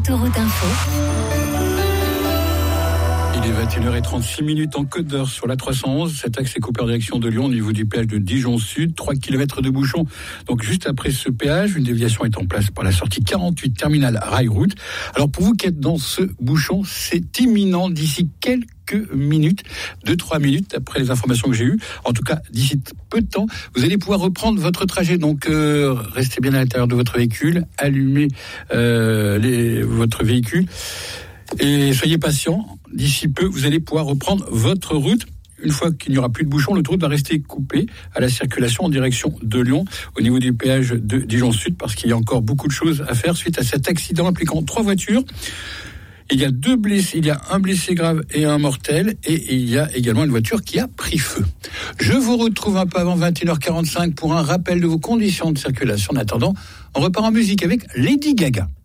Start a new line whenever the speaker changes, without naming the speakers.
Autoroute Info.
Il est 21h36 en Côte d'Or sur la 311. Cet axe est coupé en direction de Lyon au niveau du péage de Dijon Sud. 3 km de bouchon. Donc juste après ce péage, une déviation est en place par la sortie 48 terminal Rail Route. Alors pour vous qui êtes dans ce bouchon, c'est imminent d'ici quelques minutes, 2-3 minutes après les informations que j'ai eues. En tout cas, d'ici peu de temps, vous allez pouvoir reprendre votre trajet. Donc restez bien à l'intérieur de votre véhicule, allumez votre véhicule. Et soyez patients, d'ici peu, vous allez pouvoir reprendre votre route. Une fois qu'il n'y aura plus de bouchons, l'autoroute va rester coupée à la circulation en direction de Lyon, au niveau du péage de Dijon Sud, parce qu'il y a encore beaucoup de choses à faire suite à cet accident impliquant 3 voitures. Il y a 2 blessés, il y a un blessé grave et un mortel, et il y a également une voiture qui a pris feu. Je vous retrouve un peu avant 21h45 pour un rappel de vos conditions de circulation. En attendant, on repart en musique avec Lady Gaga.